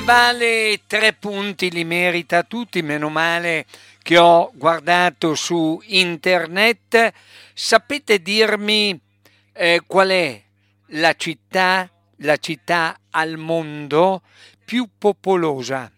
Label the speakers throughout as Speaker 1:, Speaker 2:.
Speaker 1: Vale 3 punti, li merita tutti, meno male che ho guardato su internet. Sapete dirmi qual è la città al mondo più popolosa?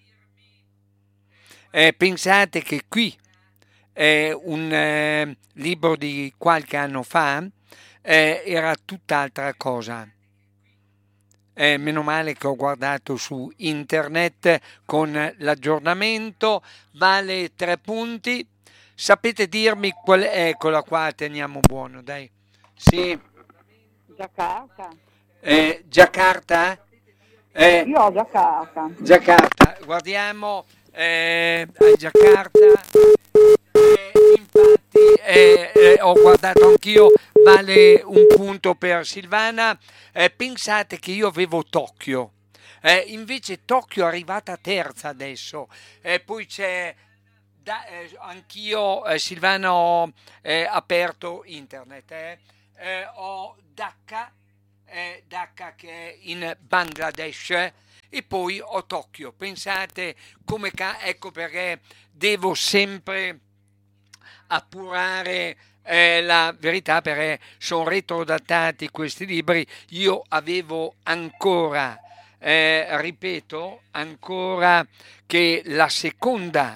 Speaker 1: Pensate che qui un libro di qualche anno fa era tutt'altra cosa. Meno male che ho guardato su internet con l'aggiornamento, vale 3 punti. Sapete dirmi qual è? Eccola qua, teniamo buono, dai. Sì,
Speaker 2: Giacarta?
Speaker 1: Giacarta? Eh,
Speaker 2: Io ho Giacarta.
Speaker 1: Giacarta, guardiamo a Giacarta. Infatti, ho guardato anch'io, vale 1 punto per Silvana. Pensate che io avevo Tokyo, invece Tokyo è arrivata terza adesso. Poi c'è, anch'io, Silvana, ho aperto internet. Ho Dhaka, Dhaka che è in Bangladesh. E poi ho Tokyo. Pensate come ecco perché devo sempre appurare la verità, perché sono retrodatati questi libri. Io avevo ancora, ripeto, ancora che la seconda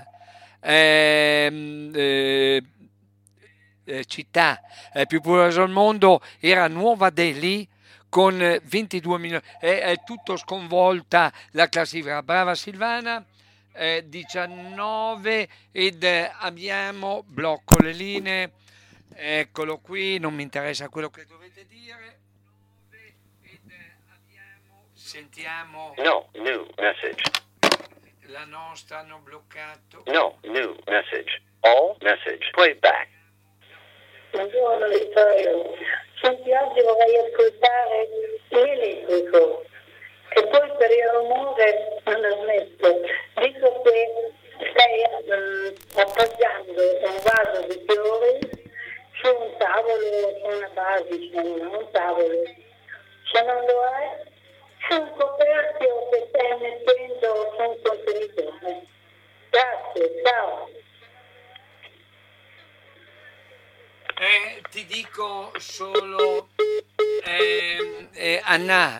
Speaker 1: città più popolosa al mondo era Nuova Delhi con 22 milioni. È tutto sconvolta la classifica. Brava Silvana. 19 ed abbiamo blocco le linee, eccolo qui, non mi interessa quello che dovete dire. 9 ed sentiamo.
Speaker 3: No, new message.
Speaker 1: La nostra hanno bloccato.
Speaker 3: No, new message. All message. Play back.
Speaker 4: Buongiorno Vittorio, senti, oggi vorrei ascoltare l'elettrico e poi per il rumore non lo smetto. Dico che stai appoggiando un vaso di fiori su un tavolo, su una base, diciamo, un tavolo. Se non lo hai, su un coperchio che stai mettendo su un contenitore. Grazie, ciao.
Speaker 1: Ti dico solo, Anna,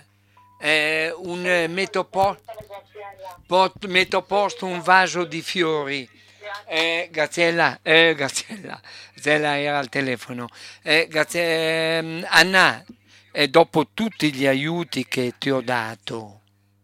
Speaker 1: metto a posto un vaso di fiori. Graziella era al telefono. Anna, dopo tutti gli aiuti che ti ho dato,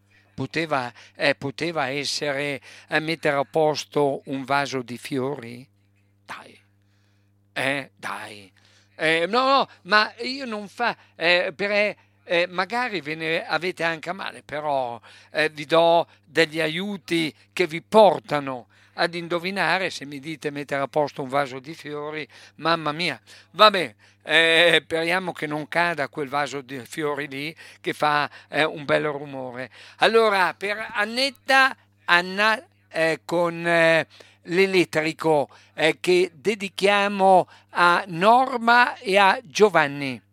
Speaker 1: poteva essere mettere a posto un vaso di fiori? Dai. Dai. No, ma io non fa, magari ve ne avete anche a male, però vi do degli aiuti che vi portano ad indovinare. Se mi dite mettere a posto un vaso di fiori, mamma mia, vabbè, speriamo che non cada quel vaso di fiori lì che fa un bel rumore. Allora, per Anna, con l'elettrico che dedichiamo a Norma e a Giovanni.